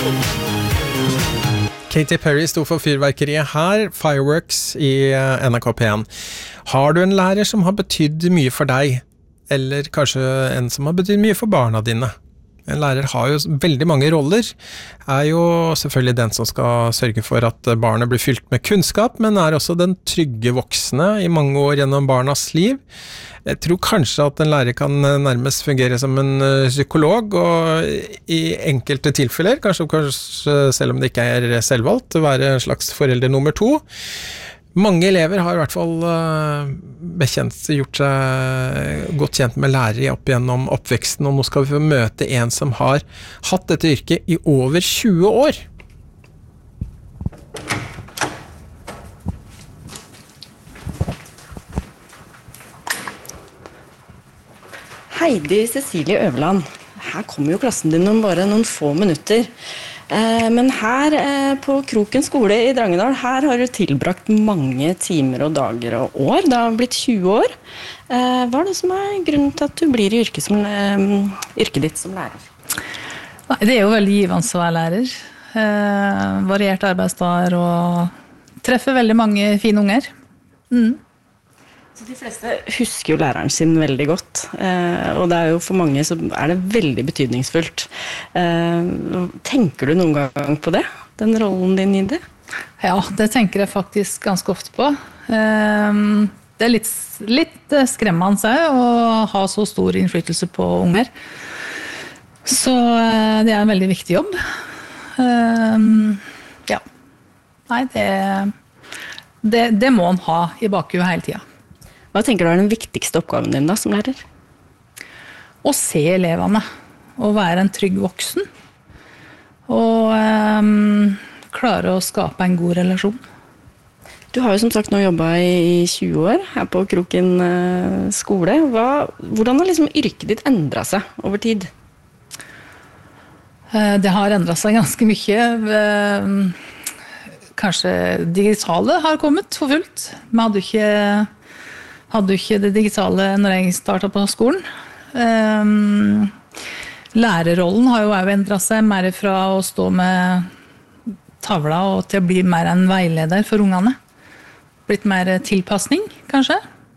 Katy Perry stod for fyrverkeriet her, Fireworks i NRK P1. Har du en lærer som har betydd mye for deg, eller kanskje en som har betydd mye for barna dine? En lærer har jo veldig mange roller, er jo selvfølgelig den som skal sørge for at barnet blir fylt med kunnskap, men er også den trygge voksne i mange år gjennom barnas liv. Jeg tror kanskje at en lærer kan nærmest fungere som en psykolog, og i enkelte tilfeller, kanskje selv om det ikke er selvvalgt, være en slags forelder nummer 2. Mange elever har i hvert fall gjort seg godt kjent med lærere opp gjennom oppveksten, og nå skal vi få møte en som har hatt dette yrket i over 20 år. Heidi Cecilie Øverland, her kommer jo klassen din om bare noen få minutter. Men her på Kroken skole i Drangedal, her har du tilbrakt mange timer og dager og år. Det har blitt 20 år. Hva er det som er grunnen til at du blir i yrket ditt som lærer? Det er jo veldig givende å være lærer. Variert arbeidsdager og treffer veldig mange fine unger. Så de fleste husker jo læreren sin veldig godt, og det er jo for mange så er det veldig betydningsfullt. Tenker du noen gang på det, den rollen din i det? Ja, det tenker jeg faktisk ganske ofte på. Det er litt skremmende å ha så stor innflytelse på unger. Så det er en veldig viktig jobb. Ja. Nei, det må man ha i bakhuet hele tiden. Hva tenker du er den viktigste oppgaven din da, som lærer? Å se elevene, og være en trygg voksen, og klare å skape en god relasjon. Du har jo som sagt nå jobbet i 20 år her på Kroken skole. Hvordan har liksom yrket ditt endret seg over tid? Det har endret seg ganske mye. Kanskje digitale har kommet for fullt. Vi hadde jo ikke det digitale når jeg startet på skolen. Lærerrollen har jo endret seg mer fra å stå med tavla og til å bli mer en veileder for ungene. Blitt mer tilpasning, kanskje.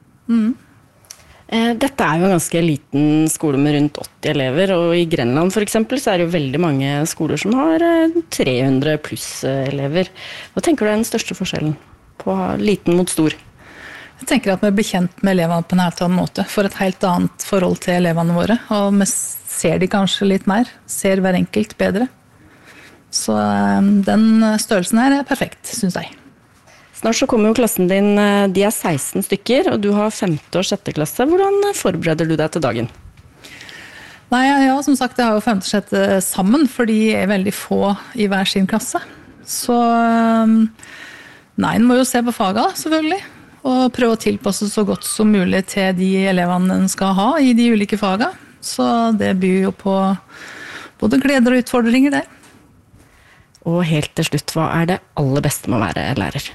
Dette er jo en ganske liten skole med rundt 80 elever, og i Grenland for eksempel så er det jo veldig mange skoler som har 300 pluss elever. Hva tenker du er den største forskjellen på liten mot stor? Jeg tenker at vi blir kjent med elevene på en helt annen måte, for et helt annet forhold til elevene våre, og vi ser de kanskje litt mer, ser hver enkelt bedre. Så den størrelsen her er perfekt, synes jeg. Snart så kommer jo klassen din, de er 16 stykker, og du har 5. og 6. klasse. Hvordan forbereder du deg til dagen? Nei, ja, som sagt, jeg har jo 5. og 6. sammen, for de er veldig få i hver sin klasse. Så nei, en må jo se på faget, selvfølgelig. Og prøve å tilpasse så godt som mulig til de elevene en skal ha i de ulike fagene. Så det byr jo på både gleder og utfordringer der. Og helt til slutt, hva er det aller beste med å være lærer?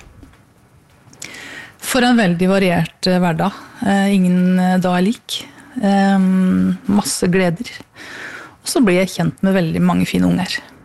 For en veldig variert hverdag. Ingen dag er lik. Masse gleder. Og så blir jeg kjent med veldig mange fine unger.